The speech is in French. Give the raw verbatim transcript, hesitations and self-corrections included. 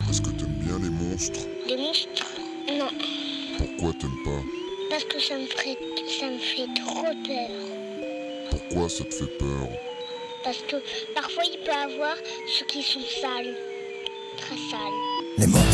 Est-ce que t'aimes bien les monstres? Les monstres? Non. Pourquoi t'aimes pas? Parce que ça me fait, ça me fait trop peur. Pourquoi ça te fait peur? Parce que parfois il peut y avoir ceux qui sont sales. Très sales. Les monstres.